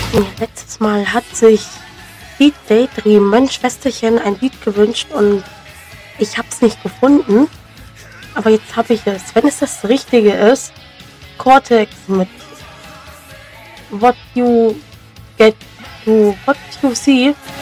Letztes Mal hat sich Beat Daydream, mein Schwesterchen, ein Lied gewünscht und ich hab's nicht gefunden. Aber jetzt habe ich es. Wenn es das Richtige ist, Cortex mit What You Get to What You See.